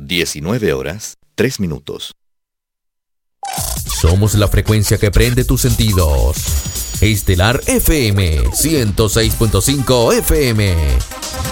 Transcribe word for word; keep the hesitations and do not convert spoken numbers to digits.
diecinueve horas, tres minutos. Somos la frecuencia que prende tus sentidos. Estelar F M ciento seis punto cinco F M.